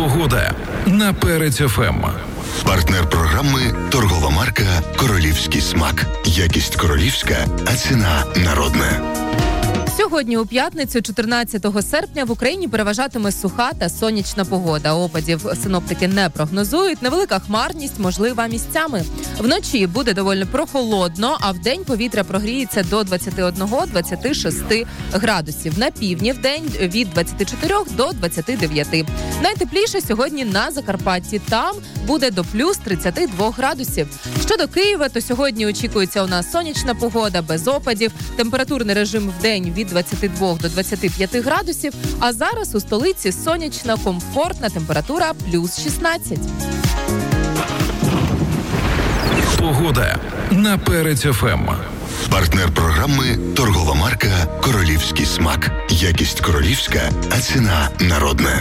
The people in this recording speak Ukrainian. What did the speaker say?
Погода на Перець ФМ. Партнер програми – торгова марка «Королівський смак». Якість королівська, а ціна народна. Сьогодні у п'ятницю, 14 серпня, в Україні переважатиме суха та сонячна погода. Опадів синоптики не прогнозують. Невелика хмарність можлива місцями. Вночі буде доволі прохолодно, а вдень повітря прогріється до 21-26 градусів. На півдні вдень від 24 до 29. Найтепліше сьогодні на Закарпатті. Там буде до плюс 32 градусів. Щодо Києва, то сьогодні очікується у нас сонячна погода без опадів. Температурний режим вдень від 22 до 25 градусів, а зараз у столиці сонячна, комфортна температура плюс 16. Погода на Перець ФМ. Партнер програми – торгова марка «Королівський смак». Якість королівська, а ціна народна.